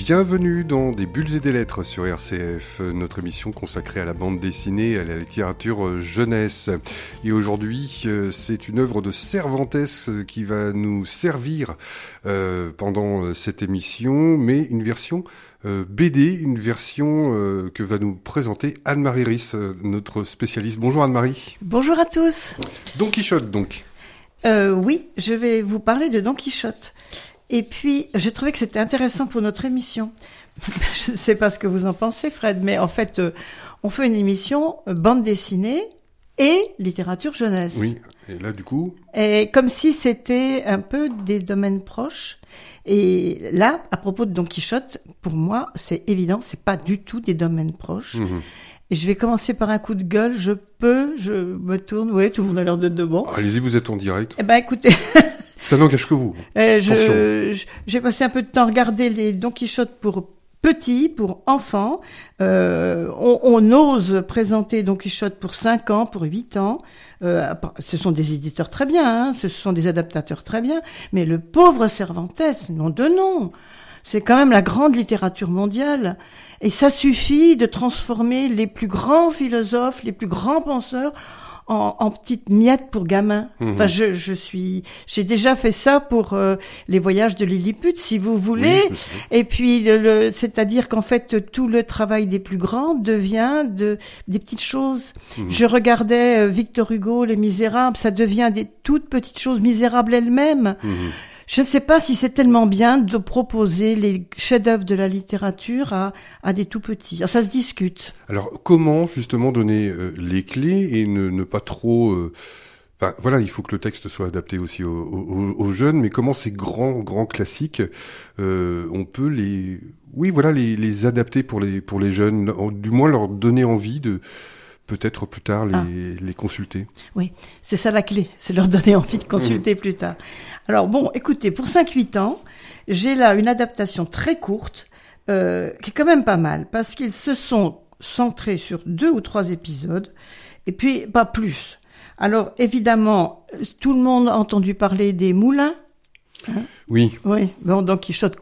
Bienvenue dans Des bulles et des lettres sur RCF, notre émission consacrée à la bande dessinée et à la littérature jeunesse. Et aujourd'hui, c'est une œuvre de Cervantes qui va nous servir pendant cette émission, mais une version BD, une version que va nous présenter Anne-Marie Ris, notre spécialiste. Bonjour Anne-Marie. Bonjour à tous. Don Quichotte donc. Oui, je vais vous parler de Don Quichotte. Et puis, je trouvais que c'était intéressant pour notre émission. Je ne sais pas ce que vous en pensez, Fred, mais en fait, on fait une émission bande dessinée et littérature jeunesse. Oui, et là du coup... Et comme si c'était un peu des domaines proches. Et là, à propos de Don Quichotte, pour moi, c'est évident, c'est pas du tout des domaines proches. Et je vais commencer par un coup de gueule. Je me tourne, oui, tout le monde a l'air de bon. Allez-y, vous êtes en direct. Eh ben, écoutez... Ça n'engage que vous. J'ai passé un peu de temps à regarder les Don Quichotte pour petits, pour enfants. On ose présenter Don Quichotte pour 5 ans, pour 8 ans. Ce sont des éditeurs très bien, hein, ce sont des adaptateurs très bien. Mais le pauvre Cervantes, nom de nom, c'est quand même la grande littérature mondiale. Et ça suffit de transformer les plus grands philosophes, les plus grands penseurs en petites miettes pour gamins. Enfin, j'ai déjà fait ça pour les voyages de Lilliput, si vous voulez. Oui, et puis, c'est-à-dire qu'en fait, tout le travail des plus grands devient des petites choses. Je regardais Victor Hugo, Les Misérables, ça devient des toutes petites choses misérables elles-mêmes. Je ne sais pas si c'est tellement bien de proposer les chefs-d'œuvre de la littérature à des tout petits. Alors, ça se discute. Alors, comment justement donner les clés et ne pas trop... Enfin, voilà, il faut que le texte soit adapté aussi aux jeunes, mais comment ces grands classiques, on peut les adapter pour les jeunes, du moins leur donner envie de... peut-être plus tard les consulter. Oui, c'est ça la clé, c'est leur donner envie de consulter plus tard. Alors bon, écoutez, pour 5-8 ans, j'ai là une adaptation très courte, qui est quand même pas mal, parce qu'ils se sont centrés sur 2 ou 3 épisodes, et puis pas plus. Alors évidemment, tout le monde a entendu parler des moulins. Oui. Oui, bon, Don Quichotte